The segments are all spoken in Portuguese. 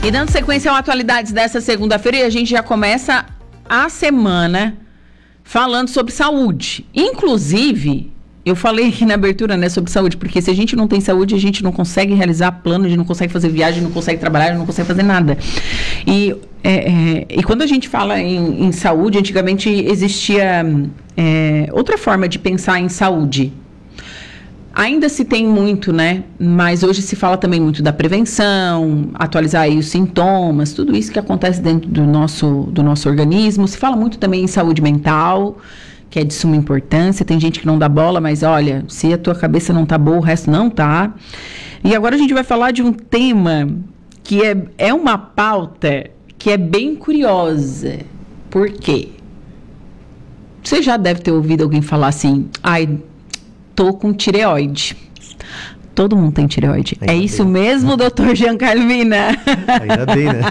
E dando sequência ao Atualidades dessa segunda-feira, e a gente já começa a semana falando sobre saúde. Inclusive, eu falei aqui na abertura, né, sobre saúde, porque se a gente não tem saúde, a gente não consegue realizar plano, a gente não consegue fazer viagem, não consegue trabalhar, não consegue fazer nada. E quando a gente fala em saúde, antigamente existia outra forma de pensar em saúde. Ainda se tem muito, né? Mas hoje se fala também muito da prevenção, atualizar aí os sintomas, tudo isso que acontece dentro do nosso organismo. Se fala muito também em saúde mental, que é de suma importância. Tem gente que não dá bola, mas olha, se a tua cabeça não tá boa, o resto não tá. E agora a gente vai falar de um tema que é uma pauta que é bem curiosa. Por quê? Você já deve ter ouvido alguém falar assim, tô com tireoide. Todo mundo tem tireoide. Ainda é isso bem. Mesmo, doutor Giancarlo Mina? Ainda bem, né?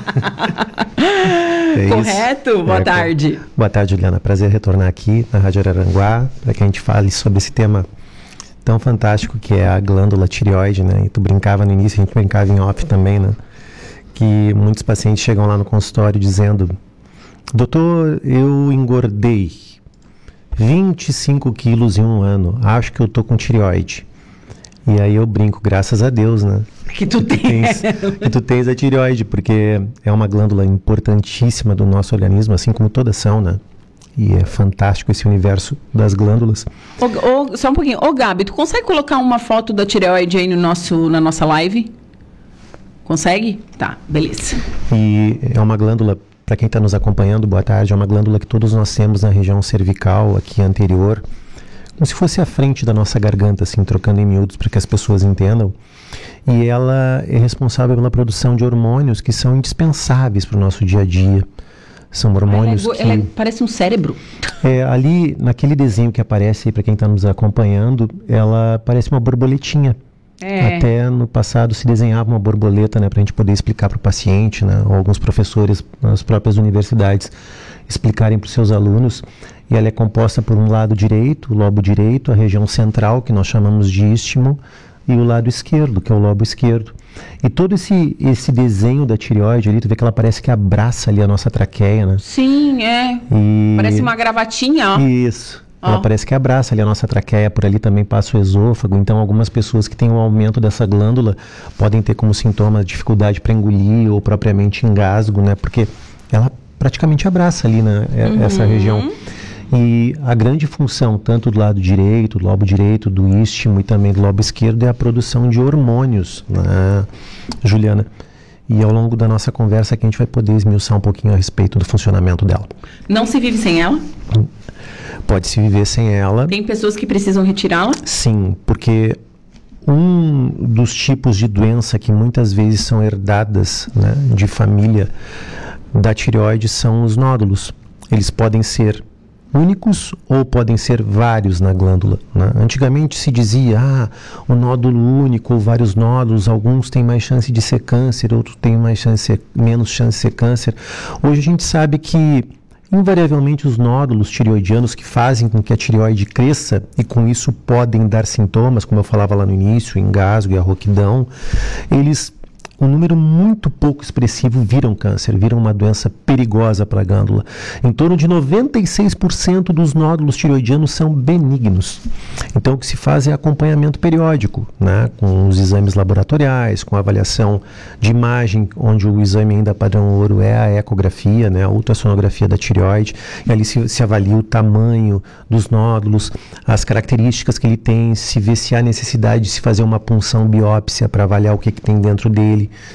Correto? Boa tarde. Boa tarde, Juliana. Prazer retornar aqui na Rádio Araranguá para que a gente fale sobre esse tema tão fantástico que é a glândula tireoide, né? E tu brincava no início, a gente brincava em off também, né? Que muitos pacientes chegam lá no consultório dizendo: doutor, eu engordei 25 quilos em um ano, acho que eu tô com tireoide. E aí eu brinco, graças a Deus, né? Que tu tens a tireoide, porque é uma glândula importantíssima do nosso organismo, assim como todas são, né? E é fantástico esse universo das glândulas. Só um pouquinho. Gabi, tu consegue colocar uma foto da tireoide aí na nossa live? Consegue? Tá, beleza. E é uma glândula, para quem está nos acompanhando, boa tarde, é uma glândula que todos nós temos na região cervical, aqui anterior, como se fosse a frente da nossa garganta, assim, trocando em miúdos para que as pessoas entendam. E ela é responsável pela produção de hormônios que são indispensáveis para o nosso dia a dia. São hormônios ela parece um cérebro. Ali, naquele desenho que aparece aí para quem está nos acompanhando, ela parece uma borboletinha. Até no passado se desenhava uma borboleta, né, para a gente poder explicar para o paciente, né, ou alguns professores nas próprias universidades explicarem para os seus alunos. E ela é composta por um lado direito, o lobo direito, a região central, que nós chamamos de istmo, e o lado esquerdo, que é o lobo esquerdo. E todo esse desenho da tireoide ali, tu vê que ela parece que abraça ali a nossa traqueia, né? Sim, parece uma gravatinha, ó. Isso. Ela parece que abraça ali a nossa traqueia, por ali também passa o esôfago. Então, algumas pessoas que têm um aumento dessa glândula podem ter como sintoma dificuldade para engolir ou propriamente engasgo, né? Porque ela praticamente abraça ali, né, essa região. E a grande função, tanto do lado direito, do lobo direito, do istmo e também do lobo esquerdo, é a produção de hormônios, né, Juliana? E ao longo da nossa conversa aqui a gente vai poder esmiuçar um pouquinho a respeito do funcionamento dela. Não se vive sem ela? Pode-se viver sem ela. Tem pessoas que precisam retirá-la? Sim, porque um dos tipos de doença que muitas vezes são herdadas, né, de família da tireoide são os nódulos. Eles podem ser únicos ou podem ser vários na glândula, né? Antigamente se dizia, um nódulo único ou vários nódulos, alguns têm mais chance de ser câncer, outros têm menos chance de ser câncer. Hoje a gente sabe que invariavelmente os nódulos tireoidianos que fazem com que a tireoide cresça e com isso podem dar sintomas, como eu falava lá no início, o engasgo e a rouquidão, um número muito pouco expressivo viram câncer, viram uma doença perigosa para a glândula. Em torno de 96% dos nódulos tireoidianos são benignos. Então o que se faz é acompanhamento periódico, né, com os exames laboratoriais, com a avaliação de imagem, onde o exame ainda padrão ouro é a ecografia, né, a ultrassonografia da tireoide, e ali se avalia o tamanho dos nódulos, as características que ele tem, se vê se há necessidade de se fazer uma punção biópsia para avaliar o que tem dentro dele.